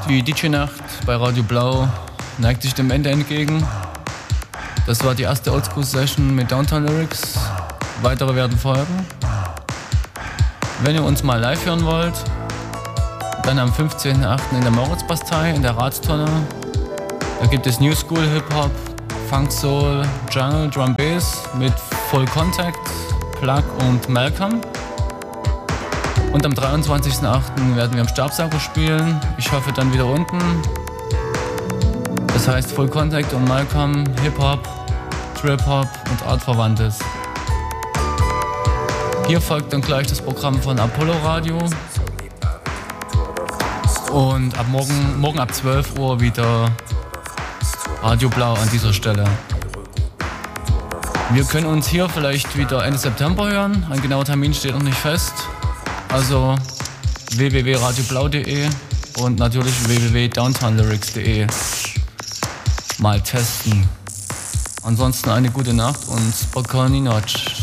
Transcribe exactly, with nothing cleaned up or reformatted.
Die D J-Nacht bei Radio Blau neigt sich dem Ende entgegen. Das war die erste Oldschool-Session mit Downtown Lyrics. Weitere werden folgen. Wenn ihr uns mal live hören wollt, dann am fünfzehnten achten in der Moritzbastei in der Ratstonne. Da gibt es New School Hip-Hop, Funk Soul, Jungle, Drum Bass mit Full Contact, Plug und Malcolm. Und am dreiundzwanzigsten achten werden wir am Stabsacko spielen. Ich hoffe dann wieder unten. Das heißt Full Contact und Malcolm, Hip-Hop, Trip-Hop und Artverwandtes. Hier folgt dann gleich das Programm von Apollo Radio. Und ab morgen, morgen ab zwölf Uhr wieder Radio Blau an dieser Stelle. Wir können uns hier vielleicht wieder Ende September hören. Ein genauer Termin steht noch nicht fest. Also w w w punkt radio blau punkt de und natürlich w w w punkt downtown lyrics punkt de mal testen. Ansonsten eine gute Nacht und Spokojnej noc.